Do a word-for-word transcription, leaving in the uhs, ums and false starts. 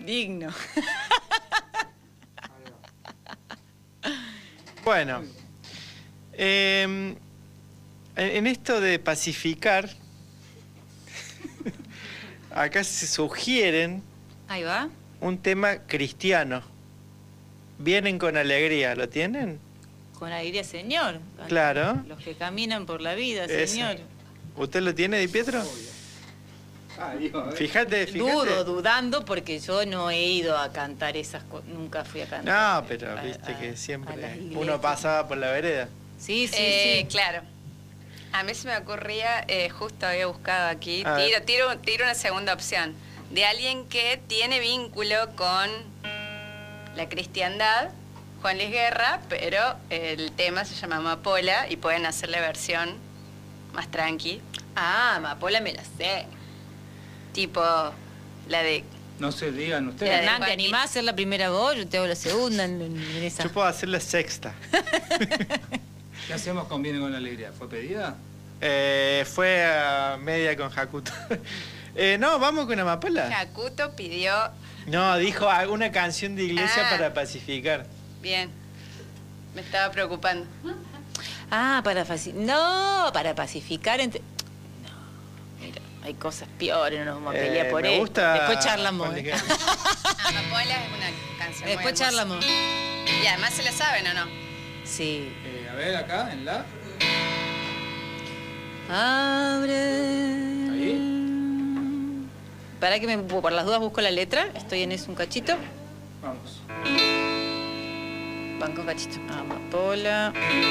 Digno. Bueno, eh, en esto de pacificar, acá se sugieren Ahí va. un tema cristiano. Vienen con alegría, ¿lo tienen? Con alegría, señor. Claro. Los que caminan por la vida, Ese. señor. ¿Usted lo tiene, Di Pietro? Ah, digo, eh. Fíjate, fíjate. Dudo, dudando, porque yo no he ido a cantar esas cosas. Nunca fui a cantar. No, pero a- viste a- que a las siempre iglesias. uno pasaba por la vereda. Sí, sí, Eh, sí. Claro. A mí se me ocurría, eh, justo había buscado aquí, A tiro, ver. tiro, tiro una segunda opción, de alguien que tiene vínculo con la cristiandad, Juan Luis Guerra, pero el tema se llama Amapola y pueden hacer la versión más tranqui, Ah, Amapola me la sé. tipo la de... No se digan Ya, ustedes. Hernán, ¿te Juanqui. animás a hacer la primera voz? Yo te hago la segunda en, en esa. Yo puedo hacer la sexta. ¿Qué hacemos con Viene con Alegría? ¿Fue pedida? Eh, fue a media con Jacuto. eh, no, vamos con Amapola. Jacuto pidió, No, dijo alguna canción de iglesia Ah. para pacificar. bien, me estaba preocupando. Ah, para pacificar. No, para pacificar entre. No, mira, hay cosas peores, no nos vamos a pelear Eh, por me esto. gusta Después charlamos. Juan ¿eh? Luis Guerra. Amapola es una canción muy Después hermosa. charlamos. Y además se la saben, ¿o no? Sí. Eh, a ver, acá, en la. Abre. Ahí. Para que me, por las dudas busco la letra. Estoy en eso un cachito. Vamos. Banco un cachito. Amapola.